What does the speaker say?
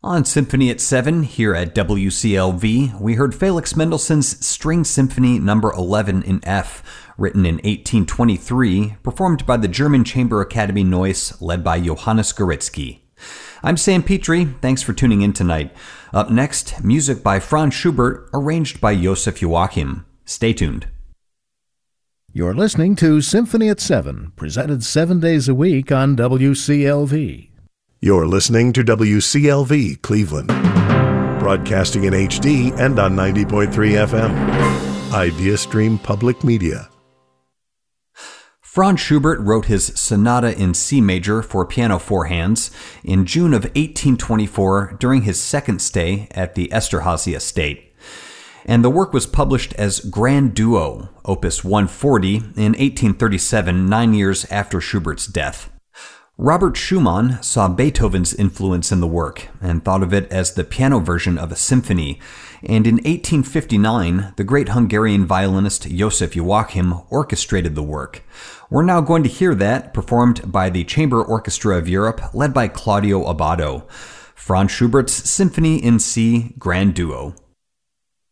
On Symphony at 7, here at WCLV, we heard Felix Mendelssohn's String Symphony No. 11 in F, written in 1823, performed by the German Chamber Academy Neuss, led by Johannes Goretzky. I'm Sam Petrie, thanks for tuning in tonight. Up next, music by Franz Schubert, arranged by Joseph Joachim. Stay tuned. You're listening to Symphony at 7, presented 7 days a week on WCLV. You're listening to WCLV Cleveland, broadcasting in HD and on 90.3 FM. IdeaStream Public Media. Franz Schubert wrote his Sonata in C major for piano four hands in June of 1824 during his second stay at the Esterházy estate. And the work was published as Grand Duo, Opus 140, in 1837, 9 years after Schubert's death. Robert Schumann saw Beethoven's influence in the work and thought of it as the piano version of a symphony, and in 1859, the great Hungarian violinist Joseph Joachim orchestrated the work. We're now going to hear that performed by the Chamber Orchestra of Europe, led by Claudio Abbado. Franz Schubert's Symphony in C, Grand Duo.